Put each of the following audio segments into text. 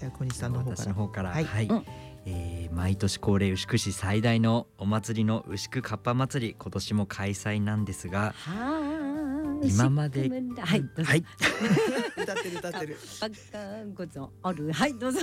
じゃあ小西さんの方から。 私の方から、 はいはい、 うん毎年恒例牛久市最大のお祭りの牛久かっぱ祭り、今年も開催なんですが、今まではいどうぞ。 はい歌ってる歌ってる。 バカごぞあるはいどうぞ。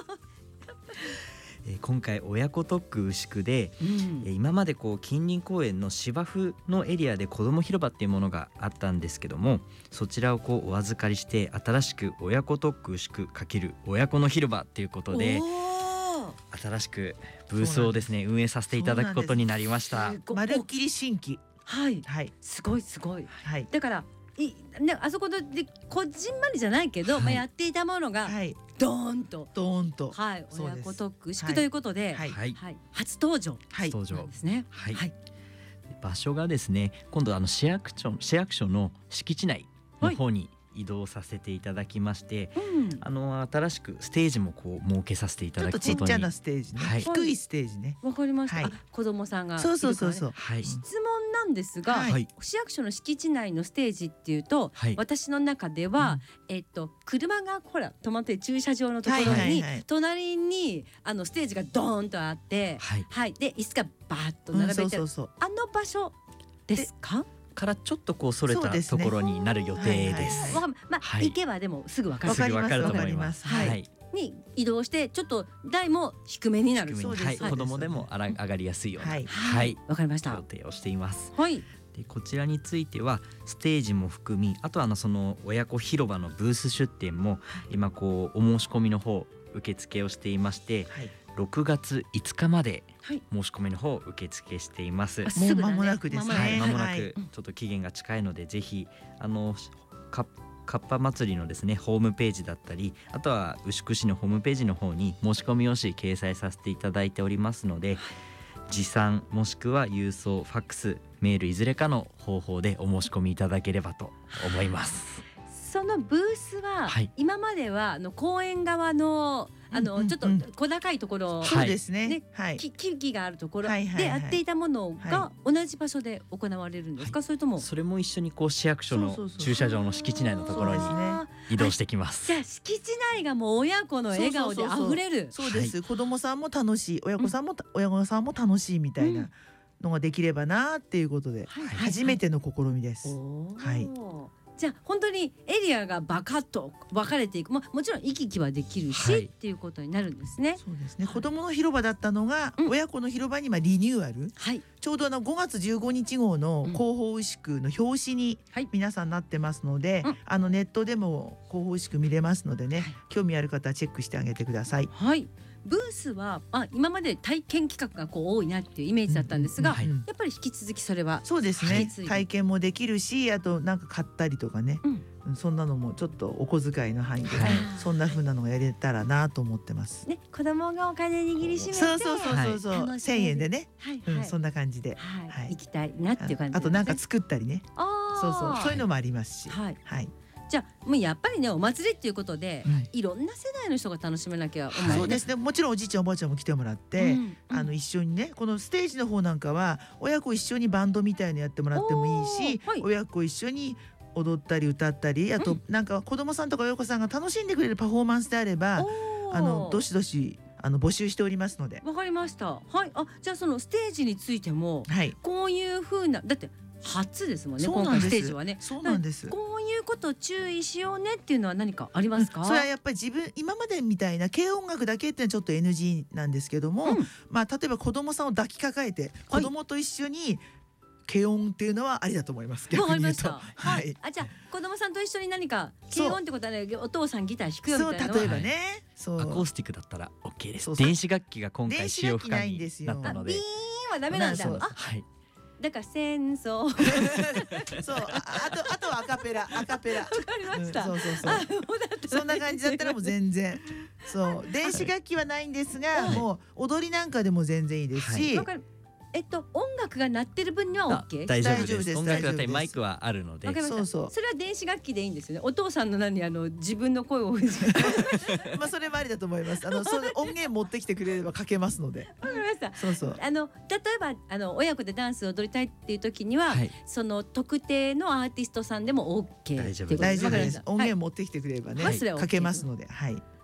今回親子特区牛久で、 うん今まで近隣公園の芝生のエリアで子ども広場っていうものがあったんですけども、そちらをお預かりして新しく親子特区牛久×親子の広場っていうことでおー新しくブースをですね運営させていただくことになりましたす。ごいまるっきり新規。 はいはいすごいすごい。 はいだからね、あそこでこじんまりじゃないけど、 はいやっていたものがはいドーンと、 ドーンと。 はい、 そうです親子特区牛久ということで、 はいはい、 はい、初登場はい登場なんですね。 はいはい場所がですね、今度市役所の敷地内の方に移動させていただきまして、 うん新しくステージも設けさせていたちょっだくことにとちっちゃなステージね、 はい低いステージね。 わかりました、 はいあ子供さんがいるそうからねそうそうそう。 はい質問なんですが、 はいはい市役所の敷地内のステージっていうと、 はい私の中では、車がほら止まってる駐車場のところに、 はいはいはい隣にステージがドーンとあって、 はいで椅子がバーッとうん並べてる、 そうそうそう。 あの場所ですか？ からちょっとそれたそうですねところになる予定です。 ははい行けばでもすぐ分かるわかりますすぐわかると思います。 わかりますはい、 に移動してちょっと台も低めになる。 低めにそうですはい、 そうです子供でも上がりやすいような、 はいはい、 わかりました。 予定をしています。 はい。 でこちらについてはステージも含み、あとはその親子広場のブース出店も今お申し込みの方受付をしていまして、 はい。 6月5日まではい。 申し込みの方受付しています。 あはすぐだねもう間もなくですねい、間もなはいくちょっと期限が近いので、ぜひかっぱ祭りのですねホームページだったり、あとは牛久市のホームページの方に申し込み用紙掲載させていただいておりますので、持参もしくは郵送、ファックス、メールいずれかの方法でお申し込みいただければと思います。 そのブースは、 はい今までは公園側のちょっと小高いところ、 はいそうですね。 ねはい。 木々があるところはいはいはいでやっていたものが同じ場所で行われるんですか、それともそれも一緒に市役所のそうそうそう駐車場の敷地内のところにそうですねあー移動してきます。 じゃあ敷地内がもう親子の笑顔であふれる。 そうです。子供さんも楽しい、親御さんも楽しいみたいなのができればなっていうことで、 はい初めての試みです。 おーはいじゃあ本当にエリアがバカッと分かれていく、もちろん行き来はできるし、 はいっていうことになるんですね。 そうですね。子供の広場だったのが、 うん親子の広場にリニューアル。 はいちょうど5月15日号の広報牛久の表紙にはい皆さんなってますので、ネットでも広報牛久見れますのでね、興味ある方はチェックしてあげてください。 はい。ブースは今まで体験企画が多いなっていうイメージだったんですが、 はいやっぱり引き続きそれはそうですね引き継い。で体験もできるし、あと買ったりとかね、そんなのもちょっとお小遣いの範囲で、 はいそんな風なのがやれたらなと思ってます。 ね、子供がお金握りしめて、 そうそうそうそうそう、 楽しめる 1000円でね、 はいはい、 そんな感じで、 はいはい行きたいなっていう感じあと作ったりね、 あそうそう、そういうのももありますし、 はい。 はい、 じゃあもうやっぱりねお祭りっていうことで、 うんいろんな世代の人が楽しめなきゃそうですね。もちろんおじいちゃんおばあちゃんも来てもらって、一緒にね、このステージの方なんかは親子一緒にバンドみたいのやってもらってもいいし、 おーはい親子一緒に踊ったり歌ったり、あと子供さんとか親子さんが楽しんでくれるパフォーマンスであれば、どしどし募集しておりますので。 わかりました。はい。じゃあそのステージについても、 はい。 こういう風なだって初ですもんね。今回そうなんですステージはね。 そうなんです。 こういうことを注意しようねっていうのは何かありますか？ それはやっぱり今までみたいな軽音楽だけっていうのはちょっと NG なんですけども、 うん例えば子供さんを抱きかかえて子供と一緒に軽音っていうのはありだと思います。 わかりまし逆に言うとた。はい。じゃあ子供さんと一緒に何か軽音ってことはね、お父さんギター弾くよみたいなのは。 そう、例えばね、そうアコースティックだったら OK です。 そうそう電子楽器が今回電子使用不可楽器ないんにですよなったので、 ビーンはダメなんだ。 そうはい、 だから戦争。 そう、あとはアカペラ。 わかりました。 そうそうそう。 そうだったそんな感じだったらもう全然。そう、電子楽器はないんですが、もう踊りなんかでも全然いいですし。 わかる。音楽が鳴ってる分には OK。 大丈夫大丈夫ですすで音楽だったり大丈夫ですマイクはあるのでわかりました。 そうそうそれは電子楽器でいいんですよね。お父さんの自分の声を。わかそれもありだと思います。それ音源持ってきてくれればかけますので。 りました。 そうそう。 例えば親子でダンスを踊りたいっていう時には、 はいその特定のアーティストさんでも OK 大丈夫っていうこと大丈夫です。 わかりました音源持ってきてくれればね、 はいそれは OK かけますので、はい。